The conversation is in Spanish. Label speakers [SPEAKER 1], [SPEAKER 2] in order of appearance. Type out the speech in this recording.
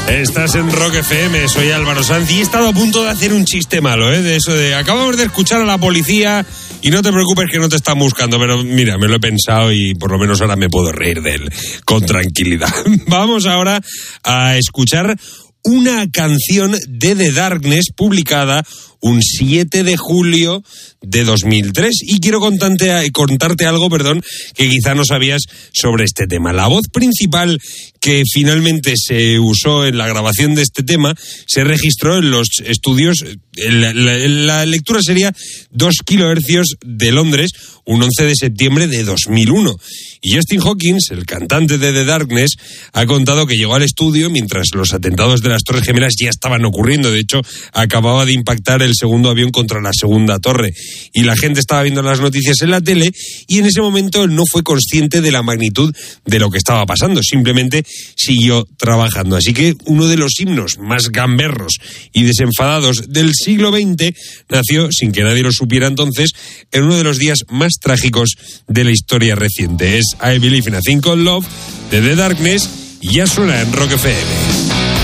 [SPEAKER 1] Estás en Rock FM, soy Álvaro Sanz y he estado a punto de hacer un chiste malo, de eso de acabamos de escuchar a la policía y no te preocupes que no te están buscando, pero mira, me lo he pensado y por lo menos ahora me puedo reír de él con tranquilidad. Vamos ahora a escuchar una canción de The Darkness publicada un 7 de julio de 2003. Y quiero contarte algo, que quizá no sabías sobre este tema. La voz principal que finalmente se usó en la grabación de este tema se registró en los estudios, la lectura sería 2 kHz de Londres, un 11 de septiembre de 2001. Y Justin Hawkins, el cantante de The Darkness, ha contado que llegó al estudio mientras los atentados de las Torres Gemelas ya estaban ocurriendo. De hecho, acababa de impactar el segundo avión contra la segunda torre. Y la gente estaba viendo las noticias en la tele y en ese momento él no fue consciente de la magnitud de lo que estaba pasando. Simplemente siguió trabajando. Así que uno de los himnos más gamberros y desenfadados del siglo XX nació, sin que nadie lo supiera entonces, en uno de los días más trágicos de la historia reciente. Es I Believe in a Thing Called Love de The Darkness y ya suena en Rock FM.